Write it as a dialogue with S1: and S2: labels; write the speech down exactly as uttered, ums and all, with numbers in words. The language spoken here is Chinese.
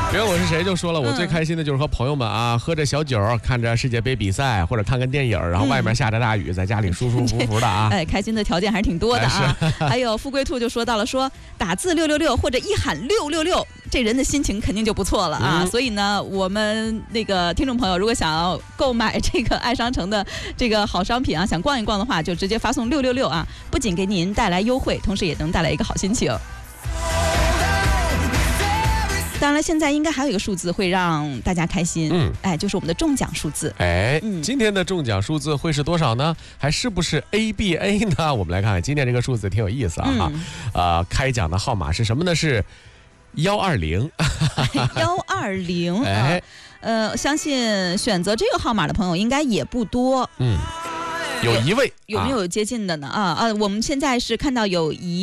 S1: 别我是谁就说了，我最开心的就是和朋友们啊，喝着小酒，看着世界杯比赛，或者看看电影，然后外面下着大雨，在家里舒舒服服的啊。
S2: 哎，开心的条件还是挺多的啊。还有富贵兔就说到了，说打字六六六或者一喊六六六，这人的心情肯定就不错了啊。嗯、所以呢，我们那个听众朋友如果想要购买这个爱商城的这个好商品啊，想逛一逛的话，就直接发送六六六啊，不仅给您带来优惠，同时也能带来一个好心情。当然，现在应该还有一个数字会让大家开心，嗯，哎，就是我们的中奖数字。
S1: 哎，嗯、今天的中奖数字会是多少呢？还是不是 A B A 呢？我们来看看今天这个数字挺有意思啊！哈、嗯，呃，开奖的号码是什么呢？是幺二零，
S2: 幺二零。哎，呃，相信选择这个号码的朋友应该也不多。
S1: 嗯，有一位，
S2: 有没有接近的呢？啊啊，我们现在是看到有一。